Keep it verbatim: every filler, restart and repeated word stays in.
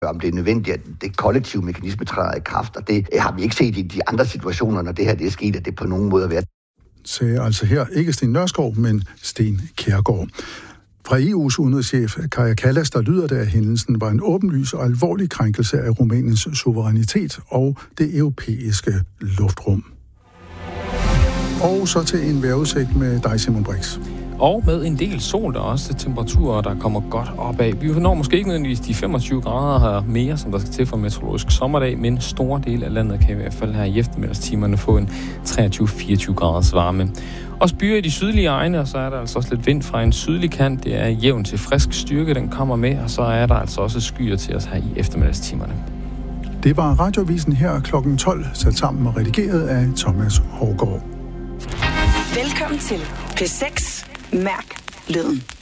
om det er nødvendigt, at det kollektive mekanisme træder i kraft, og det har vi ikke set i de andre situationer, når det her det er sket, at det på nogen måde er været. Sagde altså her ikke Sten Nørskov, men Sten Kjærgaard. Fra E U's udenrigschef Kaja Kallas, der lyder det, at hændelsen var en åbenlys og alvorlig krænkelse af Rumæniens suverænitet og det europæiske luftrum. Og så til en vejrudsigt med dig, Simon Brix. Og med en del sol, der er også temperaturer, der kommer godt opad. Vi når måske ikke nødvendigvis de femogtyve grader her mere, som der skal til for en meteorologisk sommerdag, men store del af landet kan i hvert fald her i eftermiddagstimerne få en treogtyve til fireogtyve graders varme. Også byer i de sydlige egne, og så er der altså også lidt vind fra en sydlig kant. Det er jævn til frisk styrke, den kommer med, og så er der altså også skyer til os her i eftermiddagstimerne. Det var Radioavisen her klokken tolv, sat sammen og redigeret af Thomas Hougaard. Velkommen til P seks. Mærk lyden.